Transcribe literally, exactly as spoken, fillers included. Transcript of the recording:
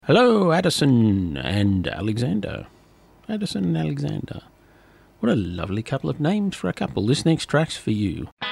Hello, Addison and Alexander. Addison and Alexander. What a lovely couple of names for a couple. This next track's for you.